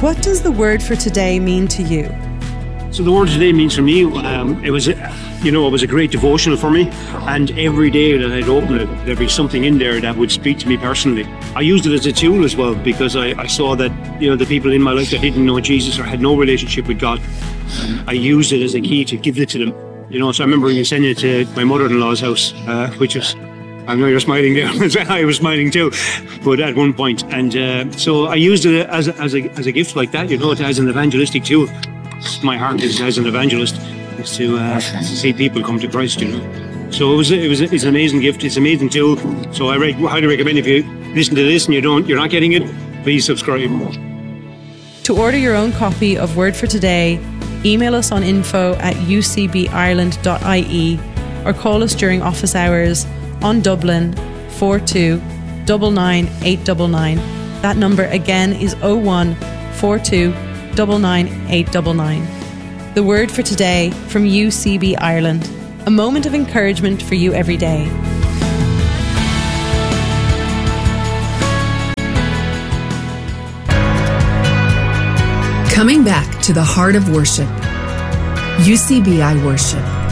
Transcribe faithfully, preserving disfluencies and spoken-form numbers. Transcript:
What does the word for today mean to you? So the word today means for me, um, it was, you know, it was a great devotional for me. And every day that I'd open it, there'd be something in there that would speak to me personally. I used it as a tool as well, because I, I saw that, you know, the people in my life that didn't know Jesus or had no relationship with God, I used it as a key to give it to them. You know, so I remember sending it to my mother-in-law's house, uh, which was, I know you're smiling there. I was smiling too, but at one point. And uh, so I used it as a, as a as a gift like that, you know, as an evangelistic tool. My heart is as an evangelist is to uh, see people come to Christ, you know. So it was it was it's an amazing gift. It's an amazing tool. So I highly recommend, if you listen to this and you don't you're not getting it, please subscribe. To order your own copy of Word for Today, email us on info at u c b ireland dot i e or call us during office hours on Dublin four two nine nine eight nine nine. That number again is oh one four two nine nine eight nine nine. The Word for Today from U C B Ireland. A moment of encouragement for you every day. Coming back to the heart of worship. U C B I Worship.